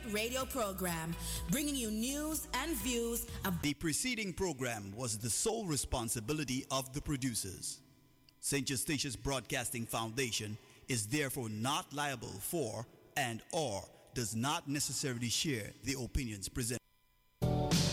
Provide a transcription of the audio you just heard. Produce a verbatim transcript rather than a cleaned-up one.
radio program, bringing you news and views about The preceding program was the sole responsibility of the producers. Saint Eustatius Broadcasting Foundation is therefore not liable for and or does not necessarily share the opinions presented.